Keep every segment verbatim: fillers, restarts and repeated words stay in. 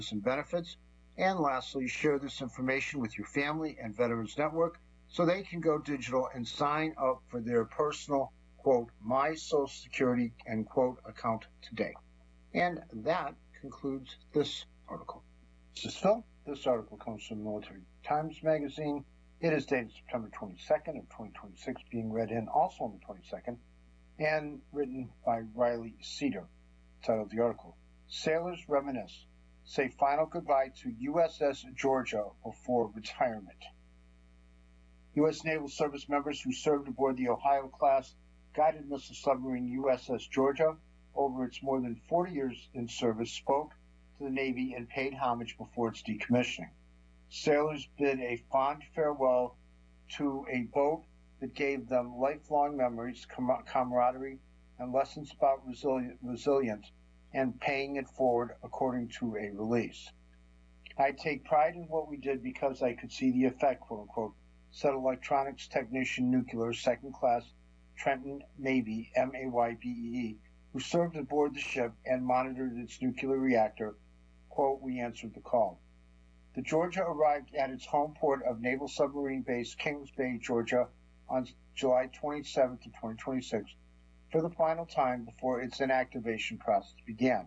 and benefits. And lastly, share this information with your family and Veterans Network so they can go digital and sign up for their personal, quote, My Social Security, end quote, account today. And that concludes this article. This is Phil. This article comes from Military Times Magazine. It is dated September twenty-second of twenty twenty-six, being read in also on the twenty-second, and written by Riley Cedar. Title of the article, Sailors Reminisce, Say Final Goodbye to U S S Georgia Before Retirement. U S Naval Service members who served aboard the Ohio-class guided missile submarine U S S Georgia over its more than forty years in service spoke to the Navy and paid homage before its decommissioning. Sailors bid a fond farewell to a boat that gave them lifelong memories, com- camaraderie, and lessons about resili- resilience and paying it forward according to a release. I take pride in what we did because I could see the effect, quote unquote, said electronics technician nuclear second class Trenton Navy, M A Y B E E, who served aboard the ship and monitored its nuclear reactor. Quote, we answered the call. The Georgia arrived at its home port of Naval Submarine Base Kings Bay, Georgia, on July twenty-seventh of twenty twenty-six for the final time before its inactivation process began.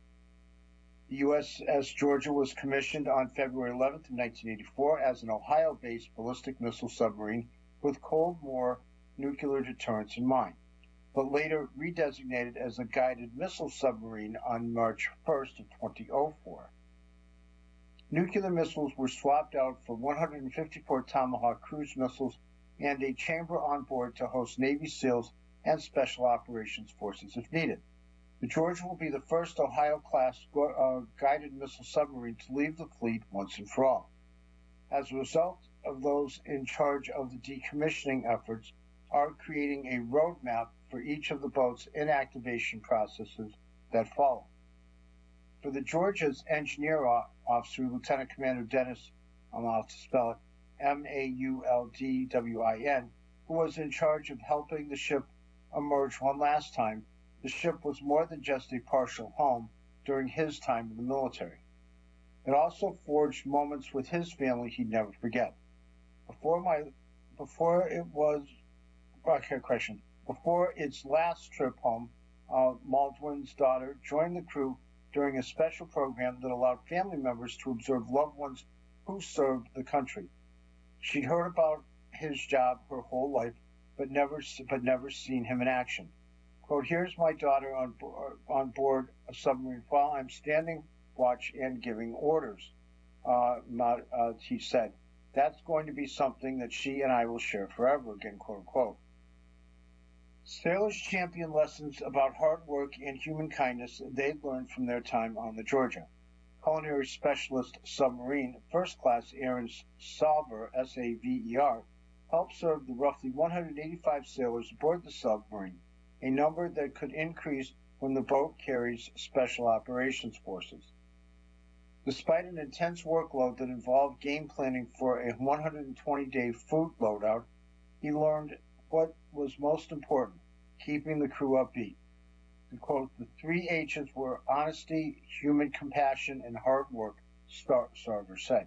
The U S S Georgia was commissioned on February eleventh of nineteen eighty-four as an Ohio-based ballistic missile submarine with Cold War nuclear deterrence in mind, but later redesignated as a guided missile submarine on March first of twenty oh four. Nuclear missiles were swapped out for one hundred fifty-four Tomahawk cruise missiles and a chamber on board to host Navy SEALs and Special Operations Forces if needed. The Georgia will be the first Ohio-class uh, guided missile submarine to leave the fleet once and for all. As a result of those in charge of the decommissioning efforts are creating a roadmap for each of the boat's inactivation processes that follow. For the Georgia's engineer officer, Lieutenant Commander Dennis, I'm going to have to spell it, M A U L D W I N, who was in charge of helping the ship emerge one last time, the ship was more than just a partial home during his time in the military. It also forged moments with his family he'd never forget. Before my, before it was, okay, question, before its last trip home, uh, Maldwin's daughter joined the crew during a special program that allowed family members to observe loved ones who served the country. She'd heard about his job her whole life, but never, but never seen him in action. Quote, here's my daughter on, on board a submarine while I'm standing watch and giving orders, uh, uh, he said. That's going to be something that she and I will share forever again, quote unquote. Sailors champion lessons about hard work and human kindness they'd learned from their time on the Georgia. Culinary Specialist Submarine First Class Aaron Salver, S A V E R, helped serve the roughly one hundred eighty-five sailors aboard the submarine, a number that could increase when the boat carries Special Operations Forces. Despite an intense workload that involved game planning for a one hundred twenty day food loadout, he learned what was most important, keeping the crew upbeat. And quote, the three H's were honesty, human compassion, and hard work, Sarver said.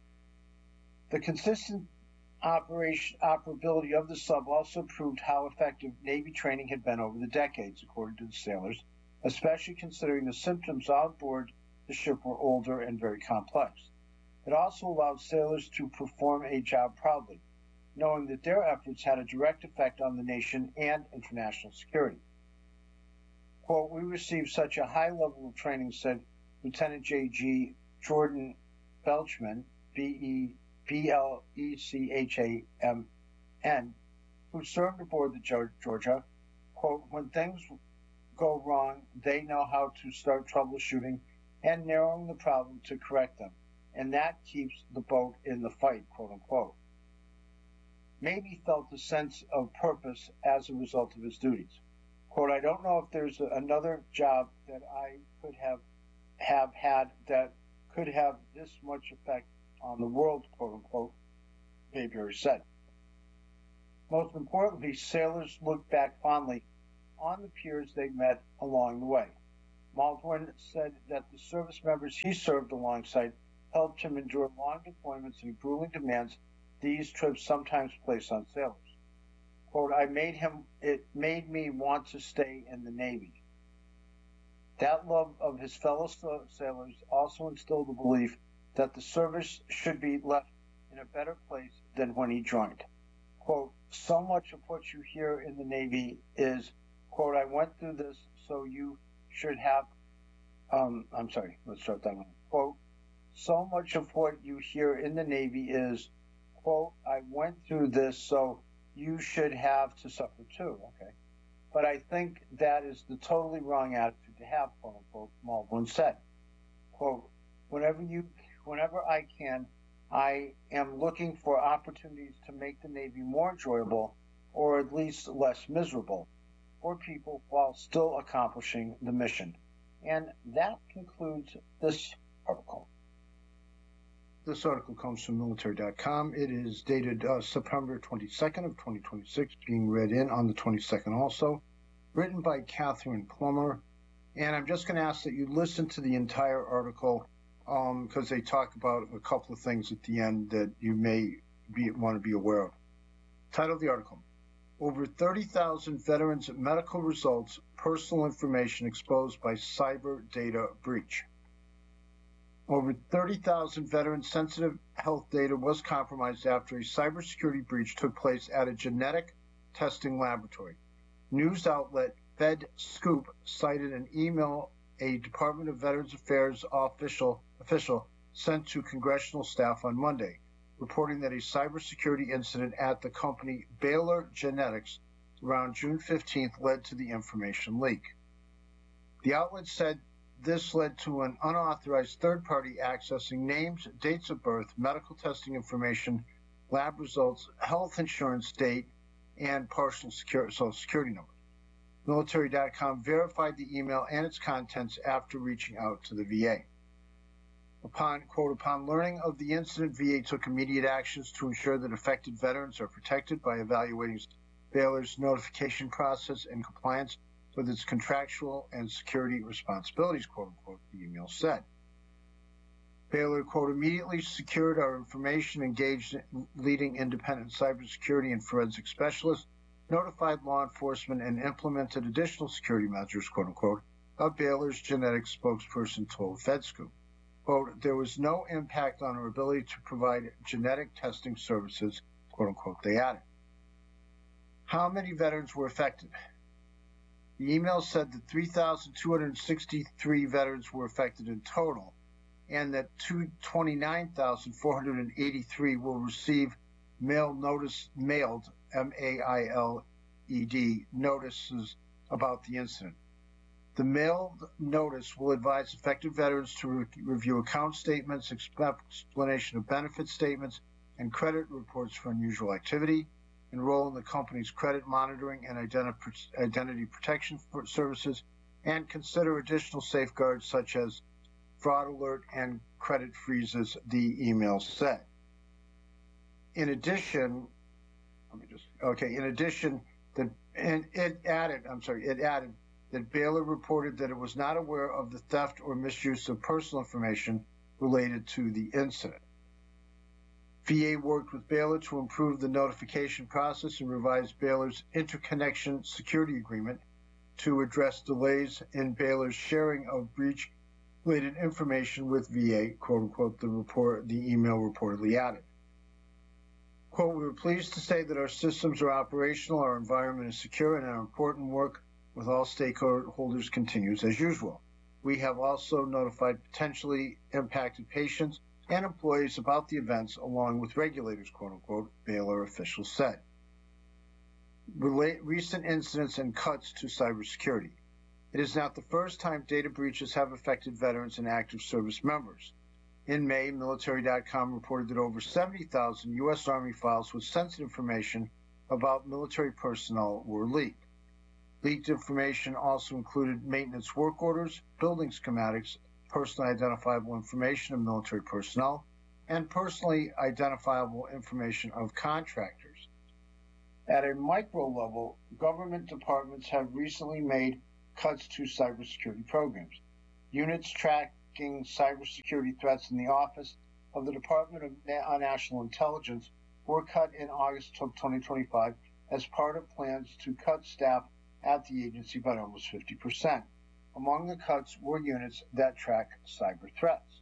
The consistent operation, operability of the sub also proved how effective Navy training had been over the decades, according to the sailors, especially considering the symptoms on board the ship were older and very complex. It also allowed sailors to perform a job proudly, knowing that their efforts had a direct effect on the nation and international security. Quote, we received such a high level of training, said Lieutenant J G Jordan Belchman, B L E C H A M N, who served aboard the Georgia. Quote, when things go wrong, they know how to start troubleshooting and narrowing the problem to correct them, and that keeps the boat in the fight, quote unquote. Maybe felt a sense of purpose as a result of his duties. Quote, I don't know if there's another job that I could have have had that could have this much effect on the world, quote unquote, Mayberry said. Most importantly, sailors looked back fondly on the peers they met along the way. Baldwin said that the service members he served alongside helped him endure long deployments and grueling demands these trips sometimes placed on sailors. Quote, I made him, it made me want to stay in the Navy. That love of his fellow sailors also instilled the belief that the service should be left in a better place than when he joined. Quote, so much of what you hear in the Navy is, quote, I went through this, so you should have, um, I'm sorry, let's start that one. Quote, so much of what you hear in the Navy is, quote, I went through this, so you should have to suffer too. Okay. But I think that is the totally wrong attitude to have, quote unquote, Baldwin said. Quote, whenever you, whenever I can, I am looking for opportunities to make the Navy more enjoyable or at least less miserable for people while still accomplishing the mission. And that concludes this article. This article comes from military dot com. It is dated uh, September twenty-second of twenty twenty-six, being read in on the twenty-second also, written by Catherine Plummer. And I'm just going to ask that you listen to the entire article because um, they talk about a couple of things at the end that you may be, want to be aware of. Title of the article, Over thirty thousand Veterans' Medical Results, Personal Information Exposed by Cyber Data Breach. Over thirty thousand veterans' sensitive health data was compromised after a cybersecurity breach took place at a genetic testing laboratory. News outlet FedScoop cited an email a Department of Veterans Affairs official, official sent to congressional staff on Monday, reporting that a cybersecurity incident at the company Baylor Genetics around June fifteenth led to the information leak. The outlet said this led to an unauthorized third party accessing names, dates of birth, medical testing information, lab results, health insurance date, and partial secure, social security numbers. military dot com verified the email and its contents after reaching out to the V A. Upon, quote, upon learning of the incident, V A took immediate actions to ensure that affected veterans are protected by evaluating Baylor's notification process and compliance with its contractual and security responsibilities, quote unquote, the email said. Baylor, quote, immediately secured our information, engaged leading independent cybersecurity and forensic specialists, notified law enforcement, and implemented additional security measures, quote unquote, a Baylor's genetics spokesperson told FedScoop. Quote, there was no impact on our ability to provide genetic testing services, quote unquote, they added. How many veterans were affected? The email said that three thousand two hundred sixty-three veterans were affected in total, and that twenty-nine thousand four hundred eighty-three will receive mail notice, mailed, M A I L E D, notices about the incident. The mailed notice will advise affected veterans to re- review account statements, explanation of benefit statements, and credit reports for unusual activity, enroll in the company's credit monitoring and identi- identity protection services, and consider additional safeguards such as fraud alert and credit freezes, the email said. In addition, let me just, okay, in addition, the, and it added, I'm sorry, it added that Baylor reported that it was not aware of the theft or misuse of personal information related to the incident. V A worked with Baylor to improve the notification process and revise Baylor's interconnection security agreement to address delays in Baylor's sharing of breach-related information with V A, quote unquote, the report, the email reportedly added. Quote, we were pleased to say that our systems are operational, our environment is secure, and our important work with all stakeholders continues as usual. We have also notified potentially impacted patients and employees about the events along with regulators, quote unquote, Baylor officials said. Relate, recent incidents and cuts to cybersecurity. It is not the first time data breaches have affected veterans and active service members. In May, military dot com reported that over seventy thousand U S Army files with sensitive information about military personnel were leaked. Leaked information also included maintenance work orders, building schematics, personally identifiable information of military personnel, and personally identifiable information of contractors. At a micro level, government departments have recently made cuts to cybersecurity programs. Units tracking cybersecurity threats in the Office of the Department of National Intelligence were cut in August of twenty twenty-five as part of plans to cut staff at the agency by almost fifty percent. Among the cuts were units that track cyber threats.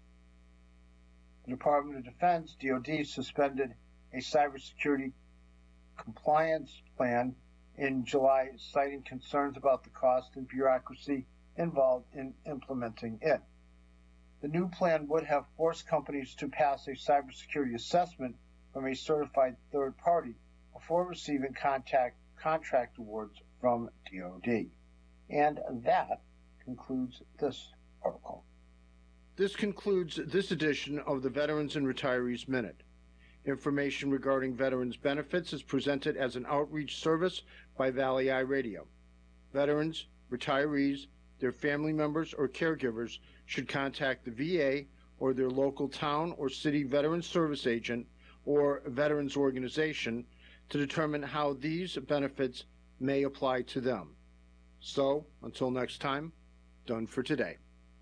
The Department of Defense, D O D, suspended a cybersecurity compliance plan in July, citing concerns about the cost and bureaucracy involved in implementing it. The new plan would have forced companies to pass a cybersecurity assessment from a certified third party before receiving contact, contract awards from D O D. And that concludes this article. This concludes this edition of the Veterans and Retirees Minute. Information regarding veterans benefits is presented as an outreach service by Valley Eye Radio. Veterans, retirees, their family members, or caregivers should contact the V A or their local town or city veterans service agent or veterans organization to determine how these benefits may apply to them. So, until next time, done for today.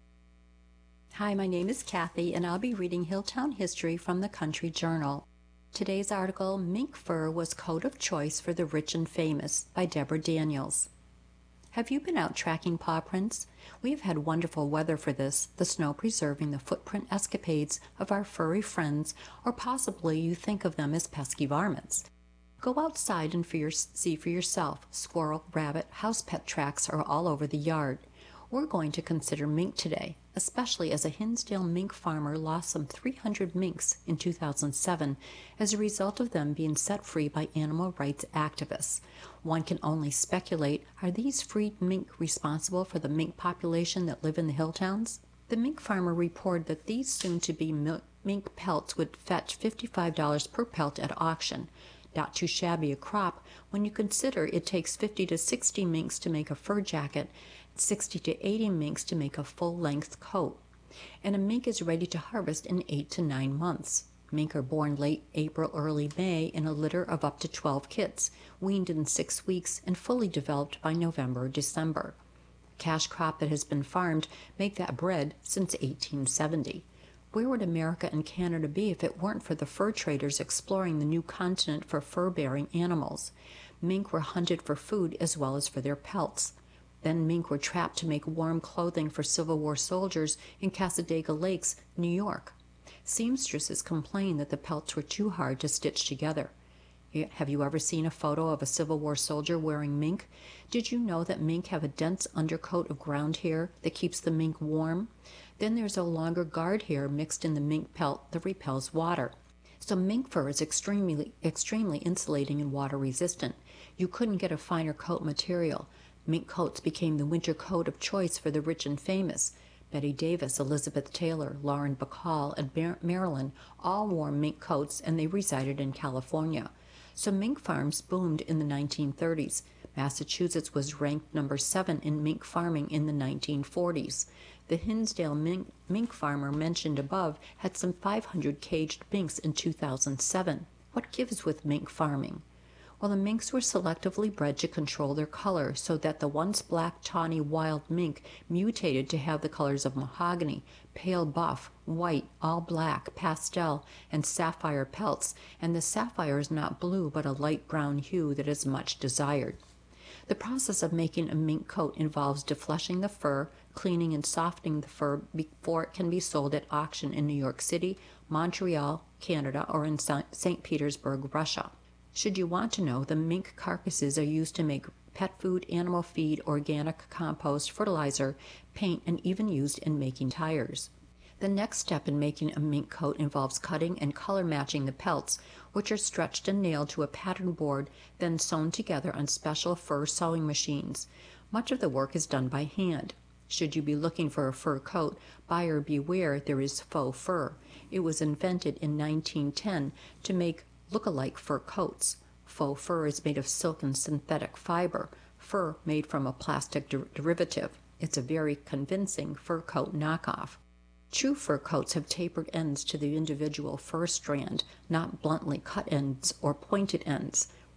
Hi, my name is Kathy, and I'll be reading Hilltown History from the Country Journal. Today's article, Mink Fur Was Coat of Choice for the Rich and Famous, by Deborah Daniels. Have you been out tracking paw prints? We have had wonderful weather for this, the snow preserving the footprint escapades of our furry friends, or possibly you think of them as pesky varmints. Go outside and for your, see for yourself. Squirrel, rabbit, house pet tracks are all over the yard. We're going to consider mink today, especially as a Hinsdale mink farmer lost some three hundred minks in two thousand seven as a result of them being set free by animal rights activists. One can only speculate, are these freed mink responsible for the mink population that live in the hill towns? The mink farmer reported that these soon-to-be mink pelts would fetch fifty-five dollars per pelt at auction. Not too shabby a crop when you consider it takes fifty to sixty minks to make a fur jacket, sixty to eighty minks to make a full-length coat. And a mink is ready to harvest in eight to nine months. Mink are born late April, early May in a litter of up to twelve kits, weaned in six weeks and fully developed by November or December. Cash crop that has been farmed make that bread since eighteen seventy. Where would America and Canada be if it weren't for the fur traders exploring the new continent for fur-bearing animals? Mink were hunted for food as well as for their pelts. Then mink were trapped to make warm clothing for Civil War soldiers in Cassadaga Lakes, New York. Seamstresses complained that the pelts were too hard to stitch together. Have you ever seen a photo of a Civil War soldier wearing mink? Did you know that mink have a dense undercoat of ground hair that keeps the mink warm? Then there's a longer guard hair mixed in the mink pelt that repels water. So mink fur is extremely, extremely insulating and water resistant. You couldn't get a finer coat material. Mink coats became the winter coat of choice for the rich and famous. Betty Davis, Elizabeth Taylor, Lauren Bacall, and Mar- Marilyn all wore mink coats, and they resided in California. So mink farms boomed in the nineteen thirties. Massachusetts was ranked number seven in mink farming in the nineteen forties. The Hinsdale mink, mink farmer mentioned above had some five hundred caged minks in two thousand seven. What gives with mink farming? Well, the minks were selectively bred to control their color so that the once black tawny wild mink mutated to have the colors of mahogany, pale buff, white, all black, pastel, and sapphire pelts, and the sapphire is not blue but a light brown hue that is much desired. The process of making a mink coat involves defleshing the fur, cleaning and softening the fur before it can be sold at auction in New York City, Montreal, Canada, or in Saint Petersburg, Russia. Should you want to know, the mink carcasses are used to make pet food, animal feed, organic compost, fertilizer, paint, and even used in making tires. The next step in making a mink coat involves cutting and color matching the pelts, which are stretched and nailed to a pattern board, then sewn together on special fur sewing machines. Much of the work is done by hand. Should you be looking for a fur coat, buyer beware, there is faux fur. It was invented in nineteen ten to make look-alike fur coats. Faux fur is made of silk and synthetic fiber, fur made from a plastic der- derivative. It's a very convincing fur coat knockoff. True fur coats have tapered ends to the individual fur strand, not bluntly cut ends or pointed ends.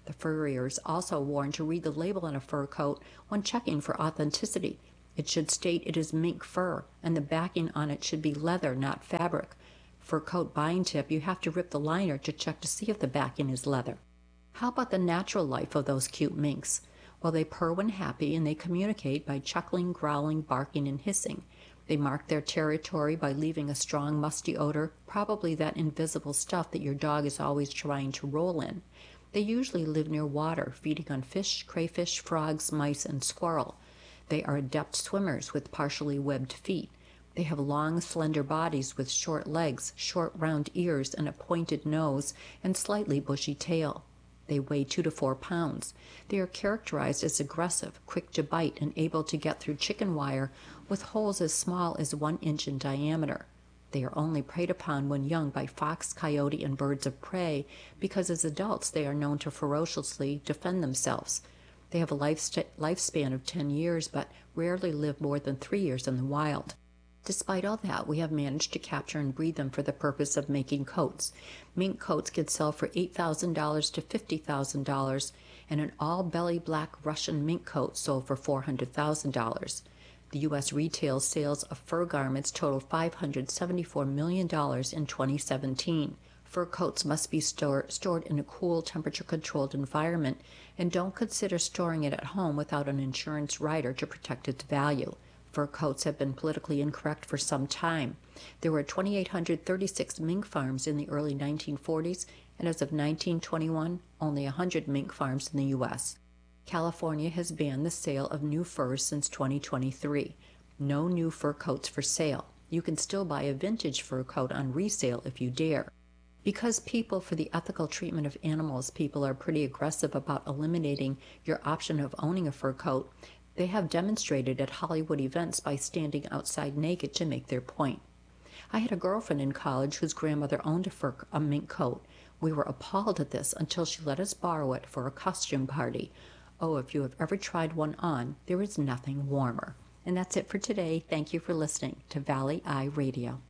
The furriers also warn to read the label on a fur coat when checking for authenticity. It should state it is mink fur, and the backing on it should be leather, not fabric. Fur coat buying tip, you have to rip the liner to check to see if the backing is leather. How about the natural life of those cute minks? Well, they purr when happy, and they communicate by chuckling, growling, barking, and hissing. They mark their territory by leaving a strong, musty odor, probably that invisible stuff that your dog is always trying to roll in. They usually live near water, feeding on fish, crayfish, frogs, mice, and squirrel. They are adept swimmers with partially webbed feet. They have long, slender bodies with short legs, short, round ears, and a pointed nose, and slightly bushy tail. They weigh two to four pounds. They are characterized as aggressive, quick to bite, and able to get through chicken wire with holes as small as one inch in diameter. They are only preyed upon when young by fox, coyote, and birds of prey, because as adults they are known to ferociously defend themselves. They have a lifespan of ten years, but rarely live more than three years in the wild. Despite all that, we have managed to capture and breed them for the purpose of making coats. Mink coats can sell for eight thousand dollars to fifty thousand dollars, and an all-belly black Russian mink coat sold for four hundred thousand dollars. The U S retail sales of fur garments totaled five hundred seventy-four million dollars in twenty seventeen. Fur coats must be store, stored in a cool, temperature-controlled environment, and don't consider storing it at home without an insurance rider to protect its value. Fur coats have been politically incorrect for some time. There were two thousand eight hundred thirty-six mink farms in the early nineteen forties, and as of nineteen twenty-one, only one hundred mink farms in the U S California has banned the sale of new furs since twenty twenty-three. No new fur coats for sale. You can still buy a vintage fur coat on resale if you dare. Because people for the ethical treatment of animals, people are pretty aggressive about eliminating your option of owning a fur coat. They have demonstrated at Hollywood events by standing outside naked to make their point. I had a girlfriend in college whose grandmother owned a fur, a mink coat. We were appalled at this until she let us borrow it for a costume party. Oh, if you have ever tried one on, there is nothing warmer. And that's it for today. Thank you for listening to Valley Eye Radio.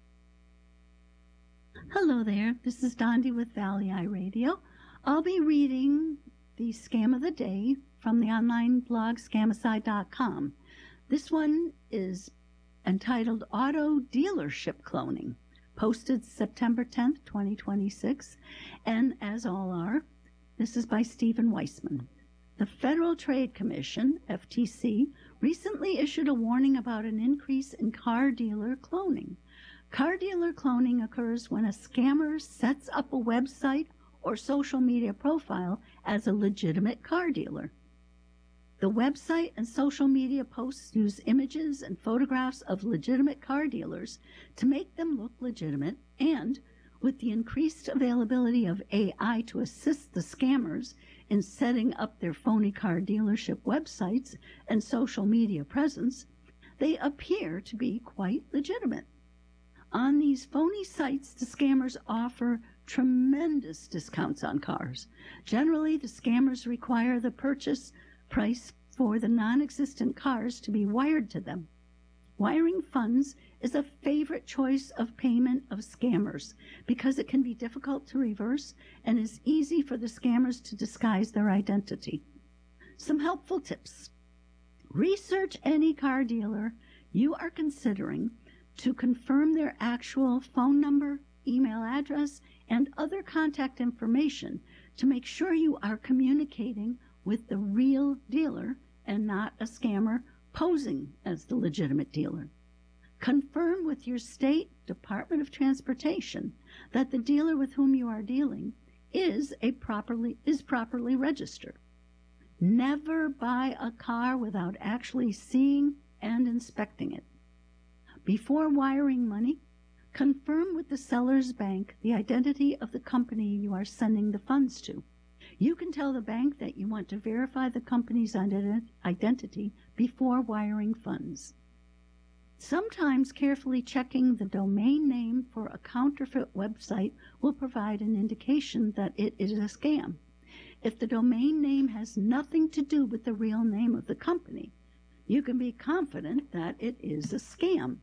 Hello there. This is Dondi with Valley Eye Radio. I'll be reading the Scam of the Day from the online blog scamicide dot com. This one is entitled Auto Dealership Cloning, posted September tenth, twenty twenty-six, and as all are, this is by Stephen Weissman. The Federal Trade Commission, F T C, recently issued a warning about an increase in car dealer cloning. Car dealer cloning occurs when a scammer sets up a website or social media profile as a legitimate car dealer. The website and social media posts use images and photographs of legitimate car dealers to make them look legitimate, and with the increased availability of A I to assist the scammers in setting up their phony car dealership websites and social media presence, they appear to be quite legitimate. On these phony sites, the scammers offer tremendous discounts on cars. Generally, the scammers require the purchase price for the non-existent cars to be wired to them. Wiring funds is a favorite choice of payment of scammers because it can be difficult to reverse and is easy for the scammers to disguise their identity. Some helpful tips. Research any car dealer you are considering to confirm their actual phone number, email address, and other contact information to make sure you are communicating with the real dealer and not a scammer posing as the legitimate dealer. Confirm with your state Department of Transportation that the dealer with whom you are dealing is a properly is properly registered. Never buy a car without actually seeing and inspecting it. Before wiring money, confirm with the seller's bank the identity of the company you are sending the funds to. You can tell the bank that you want to verify the company's ident- identity before wiring funds. Sometimes carefully checking the domain name for a counterfeit website will provide an indication that it is a scam. If the domain name has nothing to do with the real name of the company, you can be confident that it is a scam.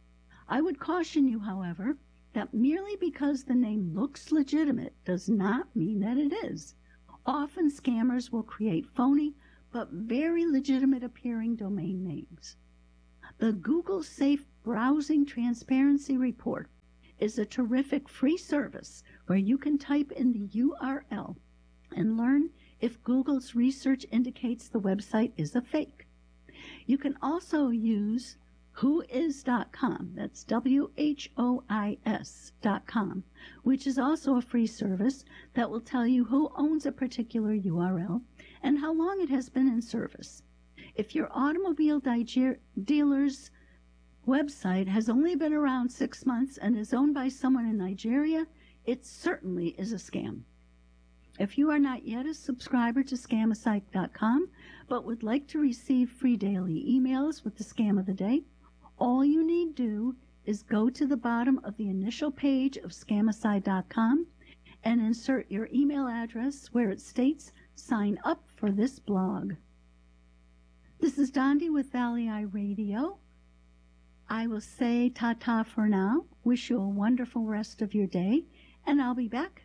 I would caution you, however, that merely because the name looks legitimate does not mean that it is. Often scammers will create phony but very legitimate appearing domain names. The Google Safe Browsing Transparency Report is a terrific free service where you can type in the U R L and learn if Google's research indicates the website is a fake. You can also use whois dot com, that's W H O I S dot com, which is also a free service that will tell you who owns a particular U R L and how long it has been in service. If your automobile di- dealer's website has only been around six months and is owned by someone in Nigeria, it certainly is a scam. If you are not yet a subscriber to scamacite dot com but would like to receive free daily emails with the scam of the day, all you need do is go to the bottom of the initial page of scamacite dot com and insert your email address where it states sign up for this blog. This is Dondi with Valley Eye Radio. I will say ta-ta for now, wish you a wonderful rest of your day, and I'll be back